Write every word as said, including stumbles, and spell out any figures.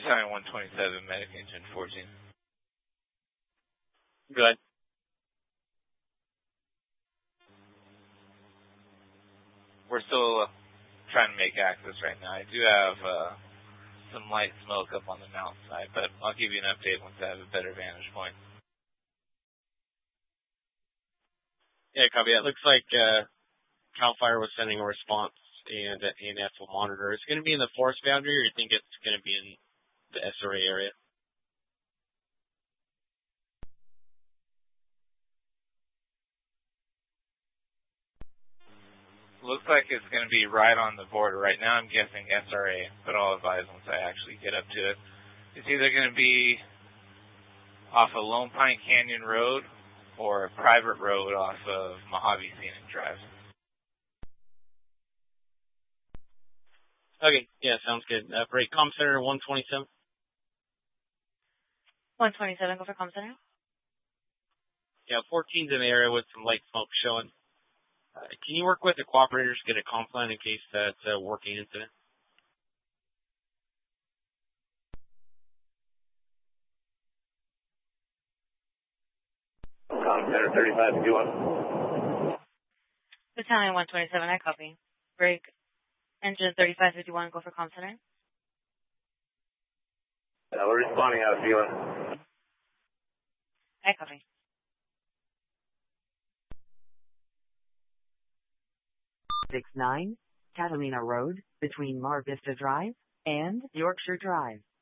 Battalion one twenty-seven, Medic Engine fourteen. Good. We're still uh, trying to make access right now. I do have uh, some light smoke up on the mountainside, but I'll give you an update once I have a better vantage point. Yeah, copy. It looks like uh, CAL FIRE was sending a response, and uh, A N F will monitor. Is it going to be in the forest boundary, or do you think it's going to be in the S R A area? Looks like it's going to be right on the border. Right now I'm guessing S R A, but I'll advise once I actually get up to it. It's either going to be off of Lone Pine Canyon Road or a private road off of Mojave Scenic Drive. Okay, yeah, sounds good. Uh, break comm center one twenty-seven. one twenty-seven, go for comm center. Yeah, fourteen's in the area with some light smoke showing. Uh, can you work with the cooperators to get a comp plan in case that's a working incident? Comm center thirty-five fifty-one. Battalion one twenty-seven, I copy. Break engine thirty-five fifty-one, go for comm center. Uh, we're responding out of Phelan. I copy. six nine, Catalina Road, between Mar Vista Drive and Yorkshire Drive.